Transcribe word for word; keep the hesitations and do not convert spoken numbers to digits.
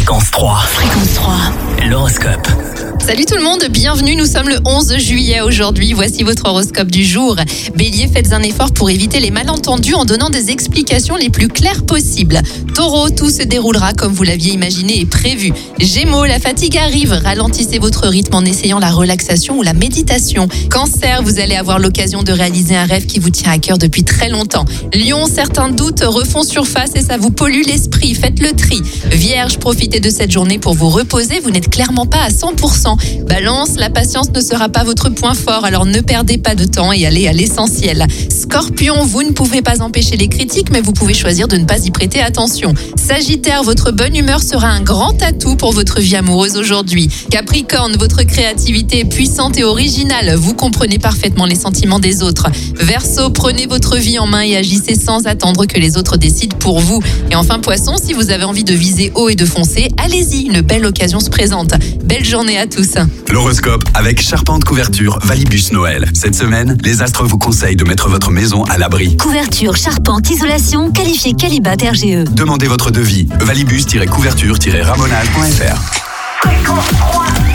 Fréquence trois. Fréquence trois. L'horoscope. Salut tout le monde, bienvenue, nous sommes le onze juillet aujourd'hui, voici votre horoscope du jour. Bélier, faites un effort pour éviter les malentendus en donnant des explications les plus claires possibles. Taureau, tout se déroulera comme vous l'aviez imaginé et prévu. Gémeaux, la fatigue arrive, ralentissez votre rythme en essayant la relaxation ou la méditation. Cancer, vous allez avoir l'occasion de réaliser un rêve qui vous tient à cœur depuis très longtemps. Lion, certains doutes refont surface et ça vous pollue l'esprit, faites le tri. Vierge, profitez de cette journée pour vous reposer, vous n'êtes clairement pas à cent pour cent. Balance, la patience ne sera pas votre point fort, alors ne perdez pas de temps et allez à l'essentiel. Scorpion, vous ne pouvez pas empêcher les critiques, mais vous pouvez choisir de ne pas y prêter attention. Sagittaire, votre bonne humeur sera un grand atout pour votre vie amoureuse aujourd'hui. Capricorne, votre créativité est puissante et originale, vous comprenez parfaitement les sentiments des autres. Verseau, prenez votre vie en main et agissez sans attendre que les autres décident pour vous. Et enfin Poisson, si vous avez envie de viser haut et de foncer, allez-y, une belle occasion se présente. Belle journée à tous. L'horoscope avec Charpente Couverture Valibus Noël. Cette semaine, les astres vous conseillent de mettre votre maison à l'abri. Couverture, charpente, isolation, qualifié Qualibat R G E. Demandez votre devis. valibus-couverture-ramonage point f r. Fréquence trois.